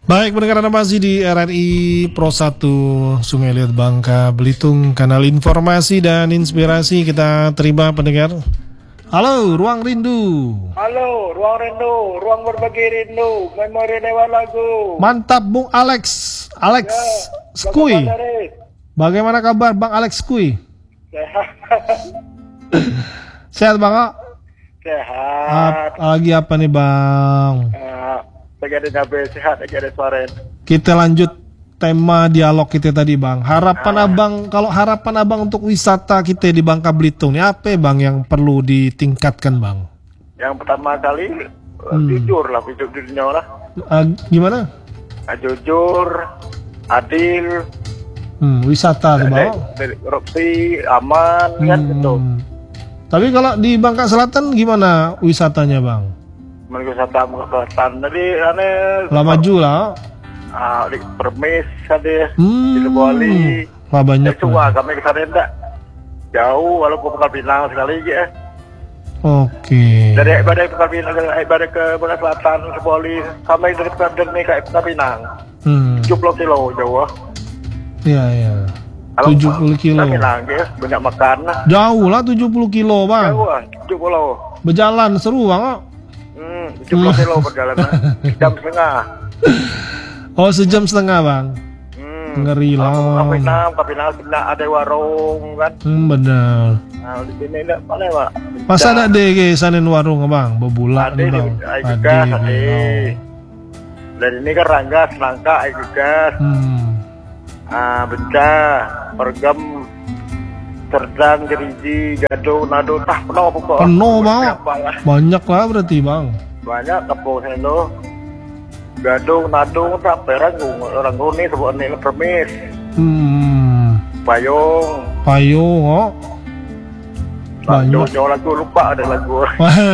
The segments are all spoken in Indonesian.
Baik, pendengar Anda masih di RRI Pro 1 Sungai Liat Bangka Belitung, kanal informasi dan inspirasi. Kita terima pendengar. Halo, Ruang Rindu. Halo, Ruang Rindu, ruang berbagi rindu, memori lewat lagu. Mantap, Bung Alex Ya, Skui. Bagaimana, Bagaimana kabar Bang Alex Skui? Sehat. Sehat Bang? Sehat. Lagi apa nih Bang? Lagi ada nyabe sehat, lagi ada suara. Kita lanjut tema dialog kita tadi Bang. Harapan Abang, kalau harapan Abang untuk wisata kita di Bangka Belitung ini apa Bang yang perlu ditingkatkan Bang? Yang pertama kali jujur lah, jujurnya lah. Gimana? Jujur, adil, Wisata tuh Bang. korupsi, aman, kan gitu. Tapi kalau di Bangka Selatan gimana wisatanya Bang? Wisata Selatan tadi aneh. Lah maju lah. Di Permis ada di Luboli. Wah banyak. Cuma kami ke sana enggak jauh, walaupun bukan Pinang sekali aja. Oke. Dari ibadah ke Pinang, ibadah ke Bangka Selatan, Luboli, sampai dari Perdeni ke Pinang. 70 kilo jauh. Iya. 70 kilo. Pinang ya, banyak makan. Jauh lah 70 kilo Bang. Jauh, 70. Berjalan seru Bang. 70 kilo perjalanan, jam setengah. Oh sejam setengah Bang. Ngeri lah. Pinang ada warung kan. Benar. Nah di sini enggak mana Pak. Masa ada deh sanin warung Bang, bebulak nih Bang. Ada. Dari ini kan Rangga, Semangka, Gas. Bencah, Pergam, Serdang, Geriji, Gadung, Nado, penuh pokok. Penuh Bang. Banyak lah berarti Bang. Banyak kampung seno. Gadung, Nado, tak Ranggung ni sebut ni Permis. Payung, oh. Banyak. Jauh lagu lupa ada lagu.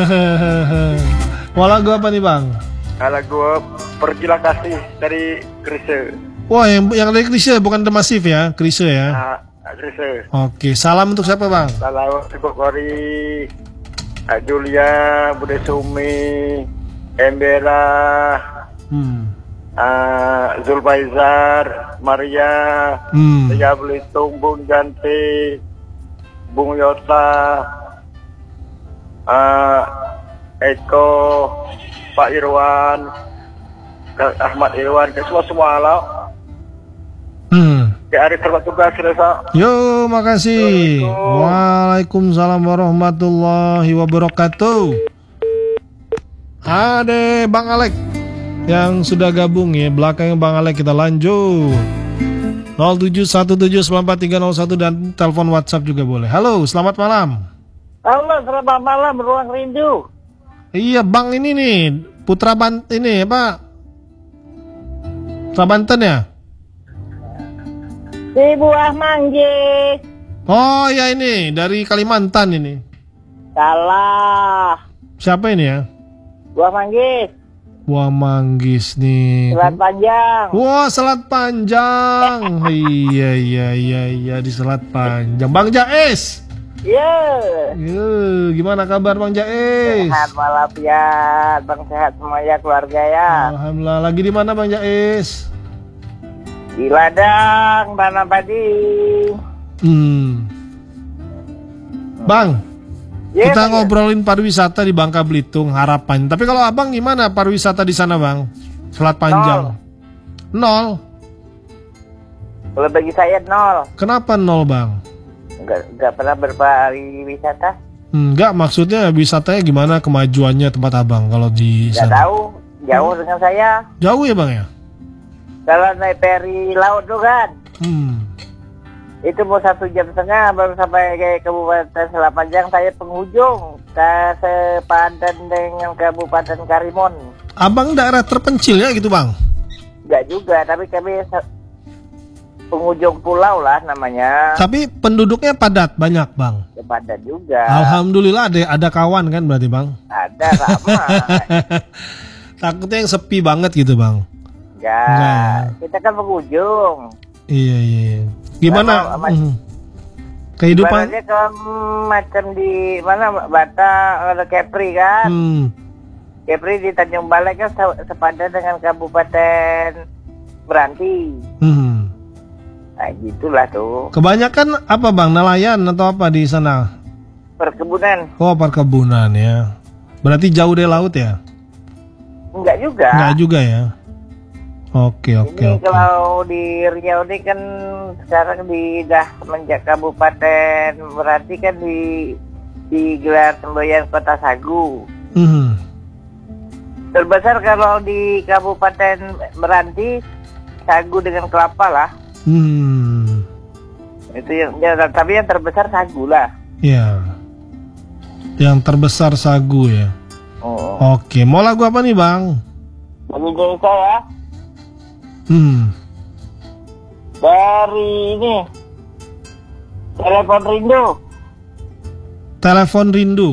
Wah lagu apa nih Bang? Lagu Pergilah Kasih dari Krisye. Wah yang dari Krisye bukan The Massive ya, Krisye ya. Krisye. Oke, salam untuk siapa Bang? Salam untuk Kori, Julia, Bude Sumi, Embera, Zulfaizar, Maria, Tiga Belitung, Bung Janti, Bung Yota, Eko, Pak Irwan, Ahmad Irwan, ke semua lah. Ke hari terbuat tugas selesai. Yo, makasih. Waalaikumsalam warahmatullahi wabarakatuh. Ada Bang Alek yang sudah gabung ya. Belakangnya Bang Alek kita lanjut. 0717943001 dan telepon WhatsApp juga boleh. Halo, selamat malam. Halo, selamat malam Ruang Rindu. Iya, Bang ini nih, Putra Banten ini apa? Putra Banten ya? Di Buah Manggis. Oh ya ini, dari Kalimantan ini. Salah. Siapa ini ya? Buah Manggis. Buah Manggis nih. Selat Panjang. Wah, Selat Panjang. Iya di Selat Panjang. Bang Jais. Iya. Gimana kabar Bang Jais? Sehat walafiat, Bang, sehat semua ya keluarga ya. Alhamdulillah. Lagi di mana Bang Jais? Di ladang tanam padi. Bang, Ya, kita Bang, ngobrolin pariwisata di Bangka Belitung, harapan. Tapi kalau Abang gimana pariwisata di sana Bang? Selat Panjang. Nol. Kalau bagi saya 0. Kenapa nol Bang? Enggak pernah berpariwisata. Enggak, maksudnya wisatanya gimana kemajuannya tempat Abang kalau di Enggak sana? tahu, jauh dengan saya. Jauh ya Bang ya? Kalau naik peri laut tuh kan, itu mau 1,5 jam baru sampai ke Kabupaten Selat Panjang. Saya penghujung ke sepadan dengan Kabupaten Karimun. Abang daerah terpencil ya gitu Bang? Enggak juga, tapi kami penghujung pulau lah namanya. Tapi penduduknya padat banyak Bang? Padat juga. Alhamdulillah ada kawan kan berarti Bang? Ada ramai. Takutnya yang sepi banget gitu Bang? Enggak. Kita kan penghujung. Iya. Gimana kehidupan? Ibaratnya macam di mana Bata ada Kepri kan. Kepri di Tanjung Balai kan sepadan dengan Kabupaten Meranti. Nah gitulah tuh. Kebanyakan apa bang, nelayan atau apa di sana? Perkebunan. Oh perkebunan ya. Berarti jauh dari laut ya? Enggak juga. Enggak juga ya. Oke. Kalau di Riau ini kan sekarang dah semenjak Kabupaten Meranti kan digelar semboyan Kota Sagu. Terbesar kalau di Kabupaten Meranti sagu dengan kelapa lah. Itu tapi yang terbesar sagu lah. Ya. Yang terbesar sagu ya. Oke, mau lagu apa nih bang? Lagu Indonesia ya. Dari ini Telepon Rindu. Telepon Rindu.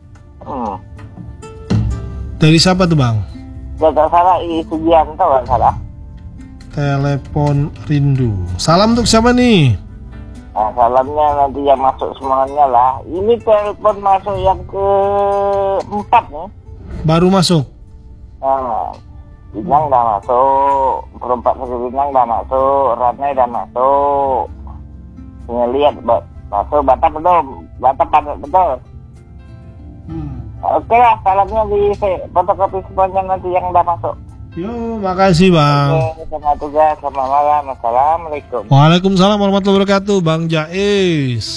Dari siapa tuh bang? Gak salah, Sugianto gak salah. Telepon Rindu. Salam untuk siapa nih? Nah, salamnya nanti yang masuk semuanya lah. Ini telepon masuk yang ke-4 nih. Baru masuk? Nah, Binang udah masuk, Perempat Negeri Binang udah masuk, Ratna udah masuk. Lihat masuk, Batak belum, Batak padat betul. Oke lah, salamnya di fotokopi semuanya nanti yang udah masuk. Yo, makasih bang. Oke, selamat tugas, selamat malam, assalamualaikum. Waalaikumsalam warahmatullahi wabarakatuh, Bang Jais.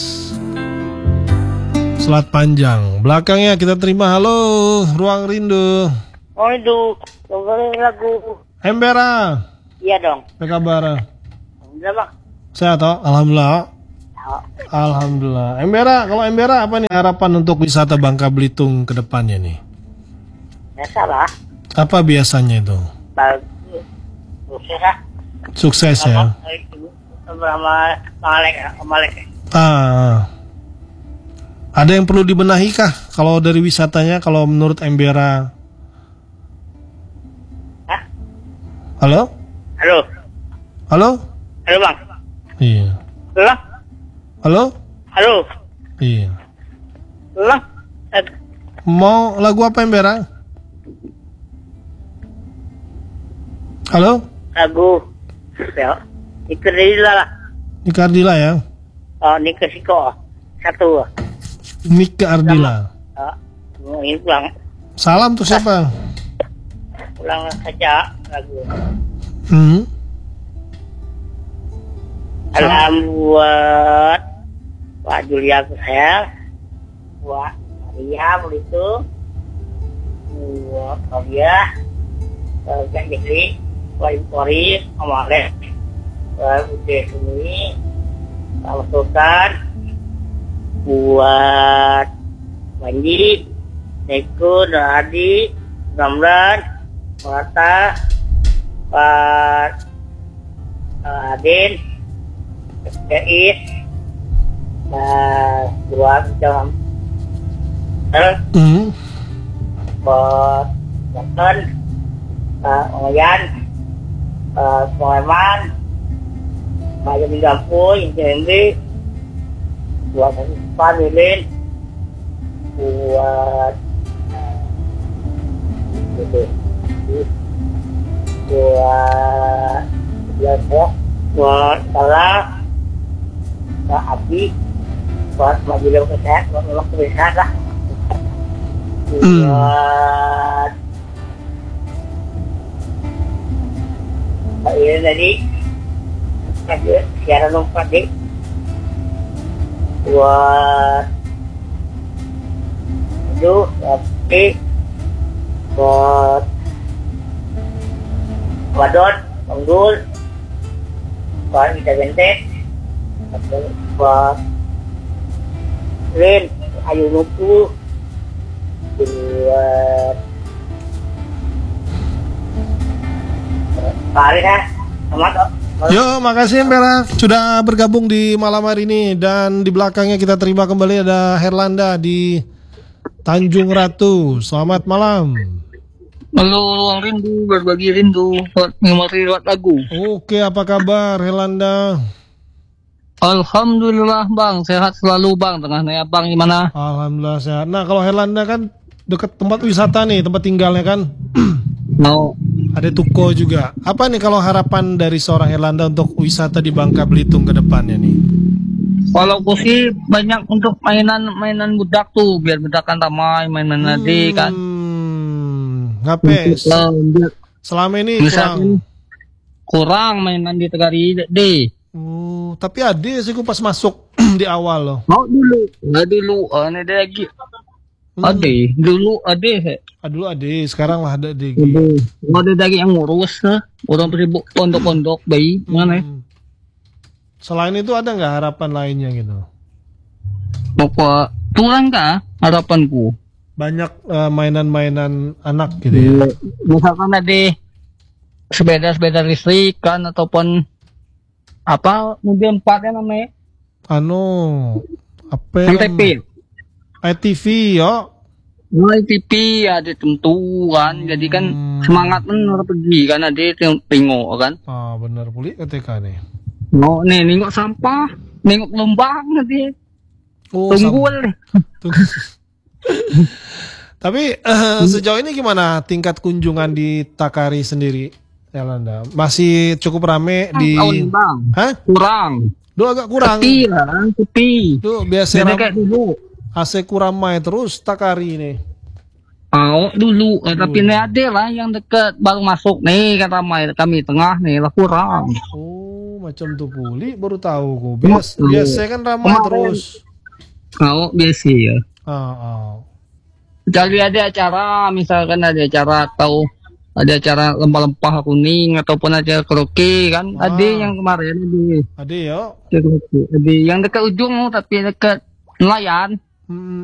Selat panjang. Belakangnya kita terima halo, Ruang Rindu. Oh itu, dengerin lagu. Embera. Iya dong. Apa kabar? Alhamdulillah bang. Sehat toh? Alhamdulillah. Alhamdulillah. Embera, kalau Embera apa nih harapan untuk wisata Bangka Belitung ke depannya nih? Biasalah. Apa biasanya itu? Bagus. Sukses lah. Sukses ya. Malek. Ada yang perlu dibenahi kah kalau dari wisatanya kalau menurut Embera? Hah? Halo? Halo bang. Iya. Halo? Iya. Mau lagu apa Embera? Halo? Lagu. Ya. Nikardila lah. Nikardila ya? Oh, Nikasiko. Satu. Nika Ardila. Ini pulang. Salam tuh siapa? Pulang saja lagu. Salam buat Pak Julia Kusel, buat Maria begitu, buat Fabia, Kak Jekli, buat Boris, Om Alek, buat Bude Sumi, Pak Sultan, buat Banji, Neko, dan Adi, Ramdan, Mata, Pak Adin, Jais, buat jam buat Jackson, Oyan, Soeman, Maya Minggampu, Injembi, buat Pak Lilin, buat buat Salah, buat Abi, buat Majulah Kesehatan, buat Memang Kebiasaan lah, buat Pak Irin tadi, siaran lompat deh, buat itu, buat Wadon, Panggul, buat Kita Benteng, buat Rin, Ayu Nuku, buat Pak Aris ya, selamat. Yo, makasih Embera sudah bergabung di malam hari ini. Dan di belakangnya kita terima kembali ada Herlanda di Tanjung Ratu. Selamat malam. Halo, Ruang Rindu, berbagi rindu, menikmati lewat lagu. Oke, apa kabar Herlanda? Alhamdulillah bang, sehat selalu bang. Tengahnya bang gimana? Alhamdulillah sehat. Nah kalau Herlanda kan dekat tempat wisata nih, tempat tinggalnya kan. Mau. Ada Tuko juga. Apa nih kalau harapan dari seorang Herlanda untuk wisata di Bangka Belitung ke depannya nih? Kalau aku sih banyak untuk mainan budak tuh, biar budak kan tamai main-main adik kan. Ngapain? Selama ini kurang mainan di Tegari deh. Tapi ada sih aku pas masuk di awal loh. Mau dulu, ada lagi. Ade, dulu ade. Dulu ade, sekarang lah ada ade. Ada lagi yang ngurus lah. Orang beribu pondok-pondok bayi mana? Selain itu ada nggak harapan lainnya gitu? Pokok kurang kah harapanku? Banyak mainan-mainan anak gitu ya. Misalkan ada sepeda listrik kan ataupun apa mobil 4 ya namanya? Apa? MTP. ITV yo. ITV ada tentu kan, jadi kan semangat harus pergi kan ada yang tengok kan. Benar pulih ketika nih. Nih nengok sampah, nengok lembang nanti. Tunggul. Tapi sejauh ini gimana tingkat kunjungan di Takari sendiri, Herlanda? Masih cukup rame di? Kurang. Dulu agak kurang. Sepi. Dulu biasa kayak dulu. AC kuramai terus Takari ini. Dulu, tapi ini ada lah yang dekat baru masuk nih kata kami tengah nih lah kurang. Macam tuh puli baru tahu kok. Biasa kan ramai terus. Biasa ya. Kali ada acara, misalkan ada acara atau ada acara lempah-lempah kuning ataupun acara karaoke kan. Ada yang kemarin ada ya. Ada yang dekat ujung tapi dekat nelayan.